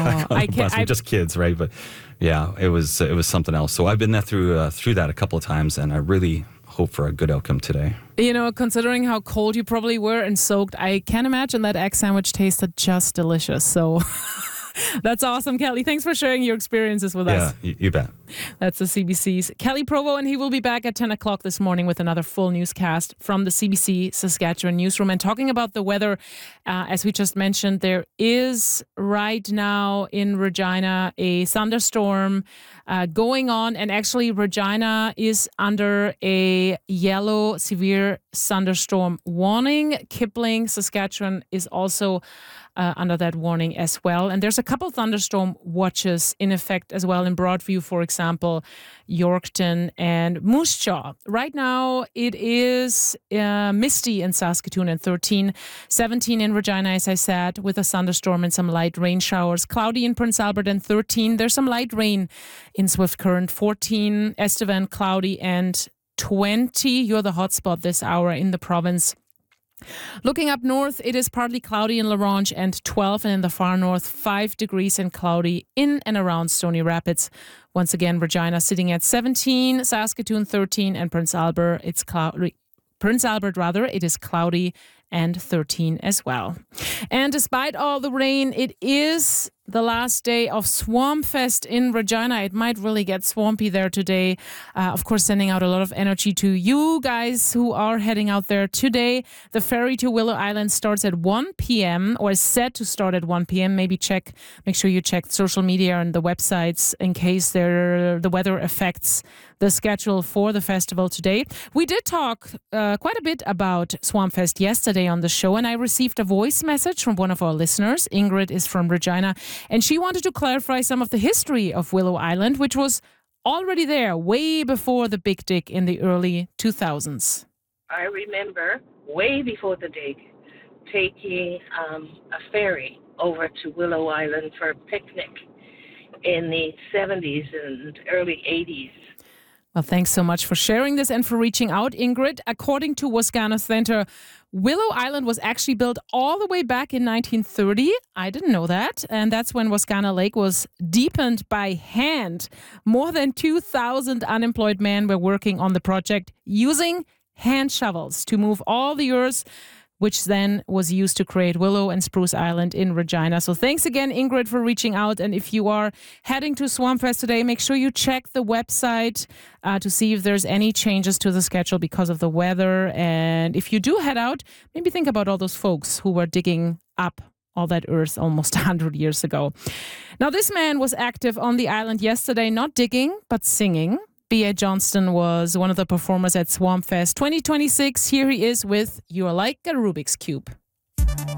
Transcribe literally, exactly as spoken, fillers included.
back on I the can't- bus. We're I- just kids, right? But yeah, it was it was something else. So I've been there through uh, through that a couple of times, and I really hope for a good outcome today. You know, considering how cold you probably were and soaked, I can imagine that egg sandwich tasted just delicious. So that's awesome, Kelly. Thanks for sharing your experiences with Yeah, us. you, you bet. That's the C B C's Kelly Provo, and he will be back at ten o'clock this morning with another full newscast from the C B C Saskatchewan newsroom. And talking about the weather, uh, as we just mentioned, there is right now in Regina a thunderstorm uh, going on, and actually Regina is under a yellow severe thunderstorm warning. Kipling, Saskatchewan is also Uh, under that warning as well. And there's a couple thunderstorm watches in effect as well in Broadview, for example, Yorkton and Moose Jaw. Right now, it is uh, misty in Saskatoon and thirteen, seventeen in Regina, as I said, with a thunderstorm and some light rain showers. Cloudy in Prince Albert and thirteen. There's some light rain in Swift Current, fourteen. Estevan, cloudy and twenty. You're the hotspot this hour in the province. Looking up north, it is partly cloudy in La Ronge and twelve, and in the far north, five degrees and cloudy in and around Stony Rapids. Once again, Regina sitting at seventeen, Saskatoon thirteen, and Prince Albert, it's cloudy. Prince Albert, rather, it is cloudy and thirteen as well. And despite all the rain, it is the last day of Swampfest in Regina. It might really get swampy there today. Uh, of course, sending out a lot of energy to you guys who are heading out there today. The ferry to Willow Island starts at one p.m. or is set to start at one p.m. Maybe check, make sure you check social media and the websites in case there the weather affects the schedule for the festival today. We did talk uh, quite a bit about Swampfest yesterday on the show, and I received a voice message from one of our listeners. Ingrid is from Regina, and she wanted to clarify some of the history of Willow Island, which was already there way before the Big Dig in the early two thousands. I remember way before the dig taking um, a ferry over to Willow Island for a picnic in the seventies and early eighties. Well, thanks so much for sharing this and for reaching out, Ingrid. According to Wascana Center, Willow Island was actually built all the way back in nineteen thirty. I didn't know that. And that's when Wascana Lake was deepened by hand. More than two thousand unemployed men were working on the project using hand shovels to move all the earth, which then was used to create Willow and Spruce Island in Regina. So thanks again, Ingrid, for reaching out. And if you are heading to Swampfest today, make sure you check the website uh, to see if there's any changes to the schedule because of the weather. And if you do head out, maybe think about all those folks who were digging up all that earth almost one hundred years ago. Now, this man was active on the island yesterday, not digging, but singing. B A. Johnston was one of the performers at Swampfest twenty twenty-six. Here he is with You're Like a Rubik's Cube.